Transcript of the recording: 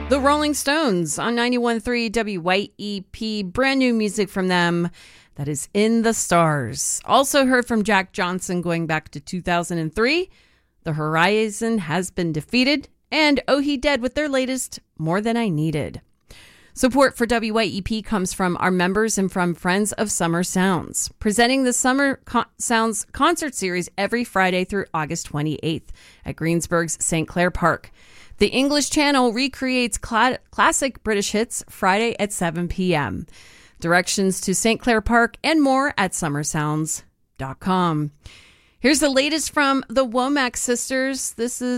The Rolling Stones on 91.3 WYEP. Brand new music from them. That is In the Stars. Also heard from Jack Johnson going back to 2003. The Horizon Has Been Defeated. And Oh He Dead with their latest More Than I Needed. Support for WYEP comes from our members and from Friends of Summer Sounds, presenting the Summer Sounds concert series every Friday through August 28th at Greensburg's St. Clair Park. The English channel recreates classic British hits Friday at 7 p.m. Directions to St. Clair Park and more at summersounds.com. Here's the latest from the Womack sisters. This is